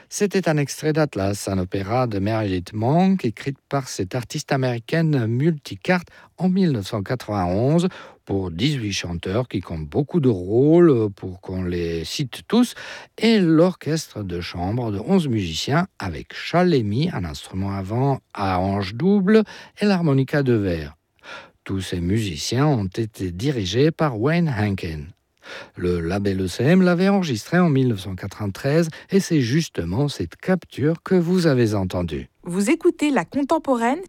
C'était un extrait d'Atlas, un opéra de Meredith Monk, écrit par cette artiste américaine multicarte en 1991 pour 18 chanteurs qui comptent beaucoup de rôles pour qu'on les cite tous, et l'orchestre de chambre de 11 musiciens avec chalémi, un instrument avant à hanche double, et l'harmonica de verre. Tous ces musiciens ont été dirigés par Wayne Hankin. Le label ECM l'avait enregistré en 1993 et c'est justement cette capture que vous avez entendue. Vous écoutez La Contemporaine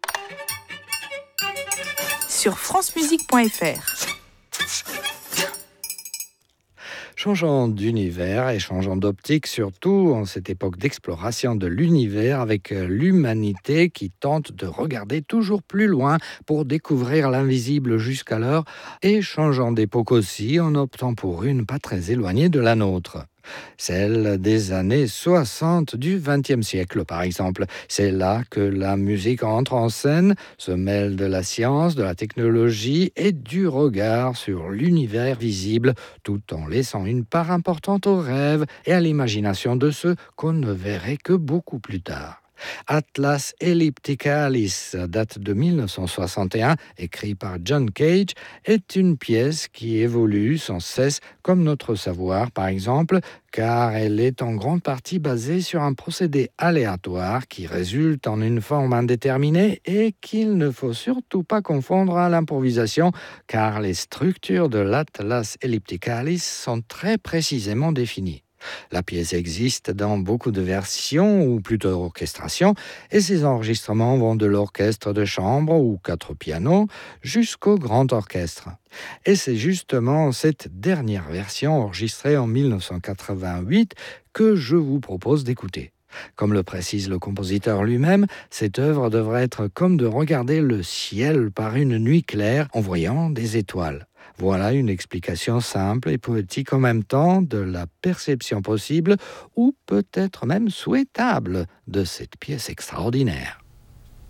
sur francemusique.fr. Changeant d'univers et changeant d'optique, surtout en cette époque d'exploration de l'univers avec l'humanité qui tente de regarder toujours plus loin pour découvrir l'invisible jusqu'alors, et changeant d'époque aussi en optant pour une pas très éloignée de la nôtre. Celle des années 60 du XXe siècle, par exemple. C'est là que la musique entre en scène, se mêle de la science, de la technologie et du regard sur l'univers visible, tout en laissant une part importante aux rêves et à l'imagination de ceux qu'on ne verrait que beaucoup plus tard. Atlas Ellipticalis date de 1961, écrit par John Cage, est une pièce qui évolue sans cesse comme notre savoir, par exemple, car elle est en grande partie basée sur un procédé aléatoire qui résulte en une forme indéterminée et qu'il ne faut surtout pas confondre à l'improvisation, car les structures de l'Atlas Ellipticalis sont très précisément définies. La pièce existe dans beaucoup de versions, ou plutôt orchestrations, et ces enregistrements vont de l'orchestre de chambre ou 4 pianos jusqu'au grand orchestre. Et c'est justement cette dernière version enregistrée en 1988 que je vous propose d'écouter. Comme le précise le compositeur lui-même, cette œuvre devrait être comme de regarder le ciel par une nuit claire en voyant des étoiles. Voilà une explication simple et poétique en même temps de la perception possible, ou peut-être même souhaitable, de cette pièce extraordinaire.